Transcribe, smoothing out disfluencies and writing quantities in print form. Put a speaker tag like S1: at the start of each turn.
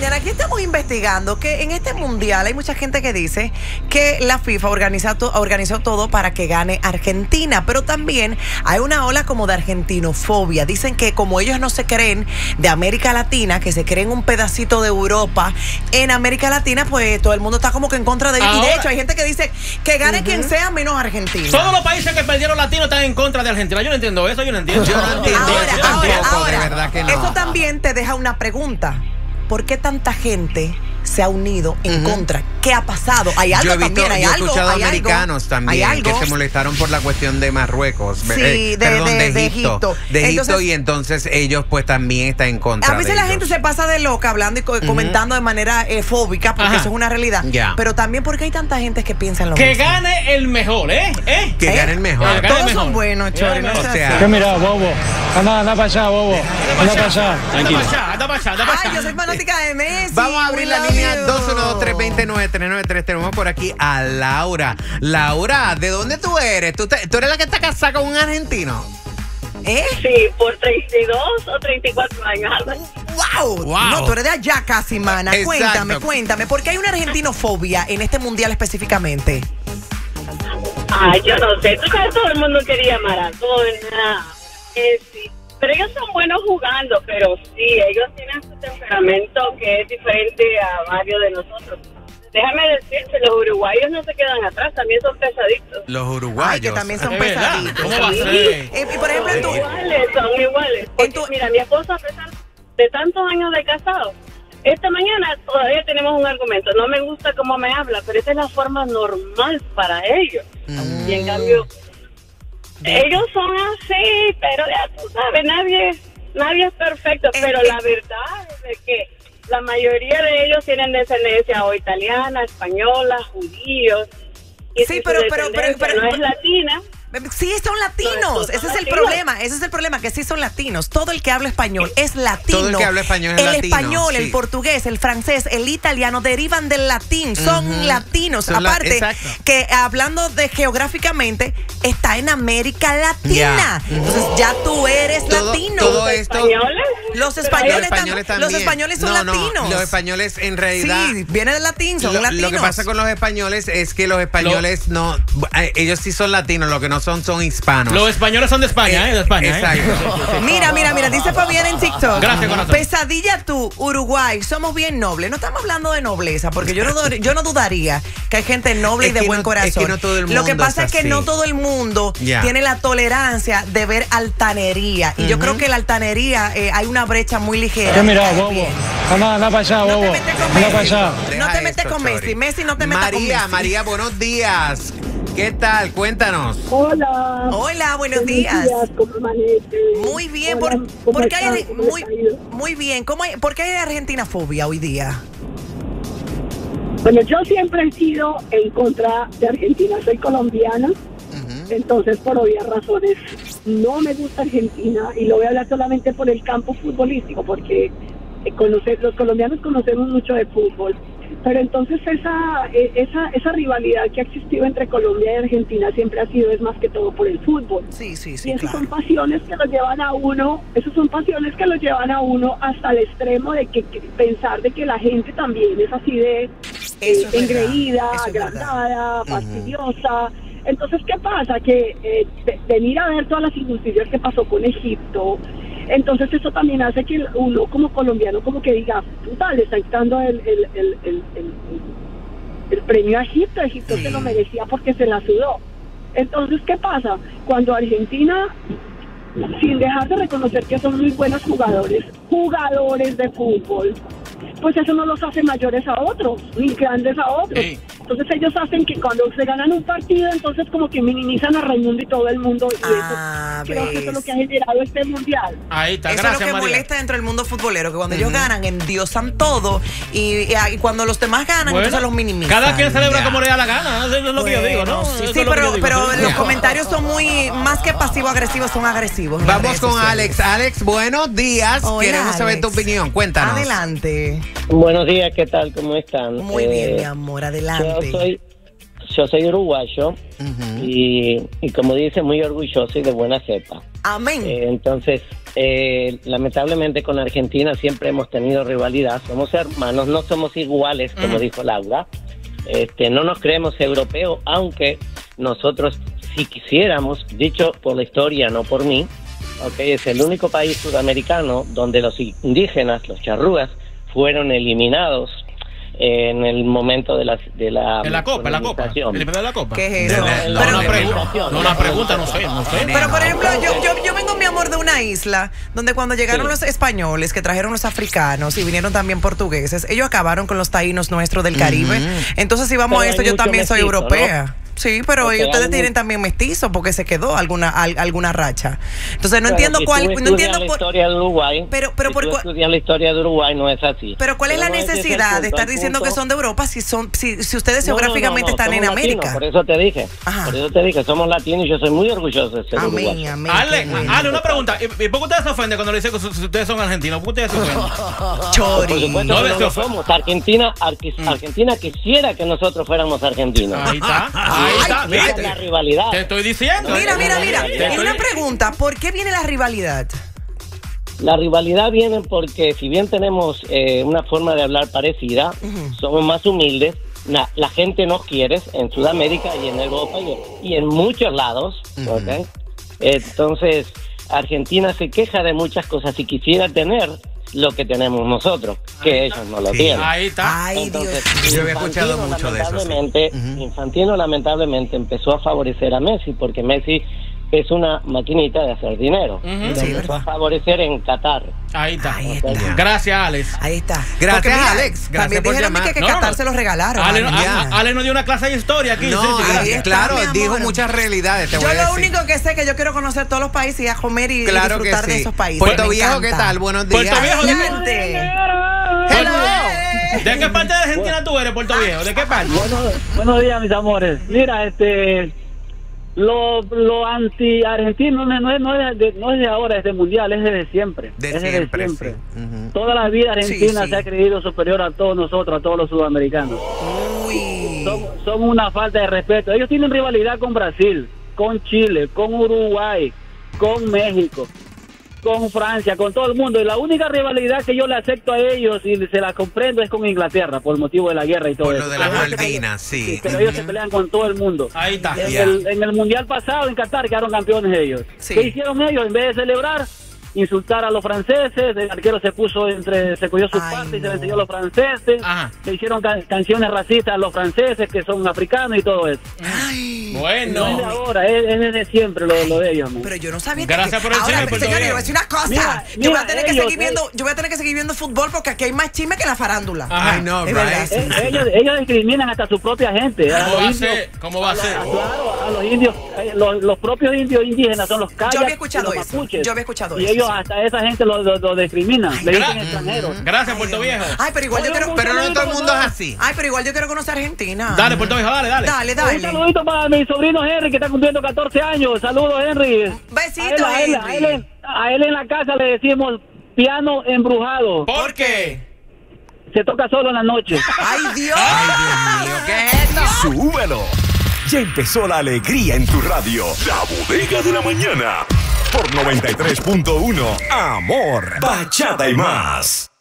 S1: mañana aquí estamos investigando que en este mundial hay mucha gente que dice que la FIFA organizó todo para que gane Argentina, pero también hay una ola como de argentinofobia. Dicen que como ellos no se creen de América Latina, que se creen un pedacito de Europa en América Latina, pues todo el mundo está como que en contra de ellos.
S2: Ahora,
S1: y de hecho hay gente que dice que gane quien sea menos Argentina.
S2: Todos los países que perdieron latinos están en contra de Argentina. Yo no entiendo eso, yo no entiendo.
S1: Ahora,
S3: de verdad que no.
S1: Eso también te deja una pregunta. ¿Por qué tanta gente se ha unido en contra? ¿Qué ha pasado? ¿Hay algo también? ¿Hay algo?
S3: He escuchado americanos también que se molestaron por la cuestión de Marruecos.
S1: Sí, de Egipto.
S3: De Egipto, y entonces ellos pues también están en contra.
S1: A veces la gente se pasa de loca hablando y comentando de manera fóbica, porque eso es una realidad. Pero también porque hay tanta gente que piensa en lo mismo.
S2: Que gane el mejor,
S3: Que gane el mejor.
S1: Todos son buenos, Chori. No
S3: o sea,
S4: ¿qué mira, bobo? Anda para allá, bobo. Anda para allá.
S2: Tranquilo. Anda para allá.
S1: Ay, yo soy fanática de Messi.
S3: Vamos a abrir la línea 212-320-9393. Tenemos por aquí a Laura. Laura, ¿de dónde tú eres? ¿Tú eres la que está casada con un argentino?
S5: Sí, por 32 o 34 años.
S1: ¡Wow! No, tú eres de allá casi, mana.
S3: Exacto.
S1: Cuéntame, ¿por qué hay una argentinofobia en este mundial específicamente?
S5: Ay, yo no sé. Tú sabes, todo el mundo quería Maradona. Sí. Pero ellos son buenos jugando, pero sí, ellos tienen su temperamento que es diferente a varios de nosotros. Déjame decirte, los uruguayos no se quedan atrás, también son pesaditos.
S3: Los uruguayos.
S1: Ay, que también son
S2: ¿verdad?
S1: pesaditos.
S2: ¿Cómo va a ser?
S1: Y por ejemplo,
S5: Son iguales. Porque, mira, mi esposo, a pesar de tantos años de casado, esta mañana todavía tenemos un argumento. No me gusta cómo me habla, pero esa es la forma normal para ellos. Y en cambio, ellos son así, pero ya tú sabes, nadie es perfecto. Pero la verdad es que la mayoría de ellos tienen descendencia o italiana, española, judíos. Y
S1: sí,
S5: si
S1: pero
S5: no es latina.
S1: Sí, son latinos. Ese es el problema, que sí son latinos. Todo el que habla español es latino.
S3: Todo el que habla español es latino.
S1: El español,
S3: sí.
S1: El portugués, el francés, el italiano derivan del latín. Son latinos. Aparte, que hablando de geográficamente, está en América Latina. Entonces ya tú eres latino.
S3: Todo esto.
S1: Los españoles también. Los españoles son latinos.
S3: Los españoles en realidad.
S1: Sí, viene del latín, son latinos.
S3: Lo que pasa con los españoles es que los españoles no. Ellos sí son latinos, lo que no son hispanos.
S2: Los españoles son de España, de España.
S3: Exacto.
S1: Mira, dice Fabián en TikTok.
S2: Gracias, corazón.
S1: Pesadilla tú, Uruguay, somos bien nobles. No estamos hablando de nobleza, porque yo no dudaría que hay gente noble y de buen corazón.
S3: Es que no todo el mundo
S1: Lo que pasa es que no todo el mundo tiene la tolerancia de ver altanería. Y yo creo que la altanería hay una brecha muy ligera.
S4: ¿Qué mira, bobo? Anda para allá, bobo. Anda para allá.
S1: No te metes con Messi. Messi, no te metas con Messi.
S3: María, buenos días. ¿Qué tal? Cuéntanos.
S5: Hola,
S1: buenos días.
S5: ¿Cómo amaneces?
S1: Muy bien.
S5: Hola,
S1: ¿Por qué hay
S5: muy
S1: bien? ¿Por qué hay argentinafobia hoy día?
S5: Bueno, yo siempre he sido en contra de Argentina. Soy colombiana. Entonces, por obvias razones, no me gusta Argentina y lo voy a hablar solamente por el campo futbolístico, porque los colombianos conocemos mucho de fútbol. Pero entonces esa rivalidad que ha existido entre Colombia y Argentina siempre ha sido, es más que todo por el fútbol.
S1: Sí,
S5: y esas son pasiones que lo llevan a uno, hasta el extremo de que pensar de que la gente también es así de engreída, agrandada, fastidiosa. Entonces, ¿qué pasa? Que venir a ver todas las injusticias que pasó con Egipto, entonces eso también hace que uno como colombiano como que diga, puta, le está dando el premio a Egipto. Egipto se lo merecía porque se la sudó. Entonces, ¿qué pasa? Cuando Argentina, sin dejar de reconocer que son muy buenos jugadores de fútbol, pues eso no los hace mayores a otros, ni grandes a otros. Entonces ellos hacen que cuando se ganan un partido, entonces como que minimizan a Raimundo y todo el mundo. Y eso, creo que eso es lo que ha generado este mundial.
S2: Ahí está,
S1: eso
S2: gracias,
S1: es lo que
S2: María.
S1: molesta dentro del mundo futbolero, que cuando ellos ganan, endiosan todo. Y cuando los demás ganan, entonces los minimizan.
S2: Cada quien celebra como le da la gana, eso es lo que yo digo, ¿no?
S1: Sí, pero los comentarios son muy, más que pasivo-agresivos, son agresivos.
S3: Vamos con Alex. Alex, buenos días.
S1: Hola,
S3: Queremos saber tu opinión. Cuéntanos.
S1: Adelante.
S6: Buenos días, ¿qué tal? ¿Cómo están?
S1: Muy bien, mi amor, adelante.
S6: Yo soy uruguayo y como dice, muy orgulloso y de buena cepa.
S1: Amén.
S6: Entonces, lamentablemente con Argentina siempre hemos tenido rivalidad. Somos hermanos, no somos iguales, como dijo Laura. No nos creemos europeos, aunque nosotros, si quisiéramos, dicho por la historia, no por mí, es el único país sudamericano donde los indígenas, los charrúas, fueron eliminados en el momento de la
S2: Copa. ¿Eliminado de la Copa?
S1: ¿Qué es eso?
S2: Una pregunta, no sé.
S1: Pero, por ejemplo, yo vengo, mi amor, de una isla donde cuando llegaron los españoles, que trajeron los africanos y vinieron también portugueses, ellos acabaron con los taínos nuestros del Caribe. Entonces, si vamos a esto, yo también soy europea. ¿No? Sí, pero ustedes tienen también mestizos porque se quedó alguna racha. Entonces no entiendo cuál, no entiendo
S6: la historia de Uruguay.
S1: Pero
S6: si tú estudias la historia de Uruguay, no es así.
S1: Pero ¿cuál es la necesidad de estar diciendo que son de Europa si ustedes geográficamente están en América?
S6: Por eso te dije. Somos latinos y yo soy muy orgulloso de ser uruguayo.
S2: Ale, una pregunta. ¿Y por qué ustedes se ofenden cuando le dicen que ustedes son argentinos? ¿Por qué ustedes se ofenden?
S6: Por supuesto, no somos. Argentina quisiera que nosotros fuéramos argentinos.
S2: Ahí está.
S6: La rivalidad.
S2: Te estoy diciendo.
S1: Mira. Y una pregunta, ¿por qué viene la rivalidad?
S6: La rivalidad viene porque si bien tenemos una forma de hablar parecida, somos más humildes, la gente nos quiere en Sudamérica y en Europa y en muchos lados, ¿okay? Entonces, Argentina se queja de muchas cosas y quisiera tener lo que tenemos nosotros, que ellos no lo tienen.
S2: Ahí está.
S1: Ay,
S6: entonces,
S1: Dios.
S3: Yo había escuchado mucho de eso.
S6: Infantino lamentablemente empezó a favorecer a Messi porque Messi es una maquinita de hacer dinero. Empezó a favorecer en Qatar.
S2: Ahí está. Gracias, Alex.
S1: Ahí está.
S3: Gracias,
S1: mira,
S3: Alex.
S1: También dijeron que Qatar se los regalaron.
S2: Ale nos dio una clase de historia aquí.
S3: Claro, dijo muchas realidades.
S1: Yo lo único que sé es que yo quiero conocer todos los países y a comer y disfrutar de esos países.
S3: Puerto Viejo, ¿qué tal? Buenos días.
S2: Puerto Viejo,
S3: Hello.
S2: ¿De qué parte de Argentina tú eres, Puerto Viejo? ¿De qué parte?
S7: Buenos días, mis amores. Mira, lo anti-argentino no es de ahora, es de mundial, es desde siempre. Desde siempre. Sí. Toda la vida Argentina se ha creído superior a todos nosotros, a todos los sudamericanos. Son una falta de respeto. Ellos tienen rivalidad con Brasil, con Chile, con Uruguay, con México, con Francia, con todo el mundo. Y la única rivalidad que yo le acepto a ellos y se la comprendo es con Inglaterra, por motivo de la guerra y todo eso.
S3: Por lo de las Malvinas, sí.
S7: Pero ellos se pelean con todo el mundo.
S2: Ahí está.
S7: En el mundial pasado en Qatar quedaron campeones ellos. Sí. ¿Qué hicieron ellos? En vez de celebrar, insultar a los franceses, el arquero se cogió sus partes y se le enseñó a los franceses. Le hicieron canciones racistas a los franceses que son africanos y todo eso.
S2: Bueno.
S7: No es de ahora, es desde siempre lo de ellos. Man.
S1: Pero yo no sabía.
S2: Gracias por el chisme,
S1: señores, yo voy a decir una cosa. Yo voy a tener que seguir viendo fútbol porque aquí hay más chisme que la farándula.
S3: Ay, no,
S7: ellos discriminan hasta su propia gente.
S2: ¿Cómo va a ser?
S7: Claro, a los indios, los propios indios indígenas son los kayaks.
S1: Yo había escuchado eso.
S7: Y ellos hasta esa gente lo discriminan. Le dicen extranjeros.
S2: Gracias, Puerto Viejo.
S1: Ay, pero igual yo quiero.
S3: Pero no todo el mundo es así.
S1: Ay, pero igual yo quiero conocer Argentina.
S2: Dale, Puerto Viejo, dale.
S1: Dale.
S7: Un saludito para mi sobrino Henry, que está cumpliendo 14 años. Saludos, Henry.
S1: Besito, Henry.
S7: A él en la casa le decimos piano embrujado.
S2: ¿Por qué?
S7: Se toca solo en la noche.
S1: ¡Ay, Dios!
S3: ¡Ay, Dios mío! ¿Qué es esto?
S8: ¡Súbelo! Ya empezó la alegría en tu radio. La Bodega de la Mañana. Por 93.1. Amor, bachata y más.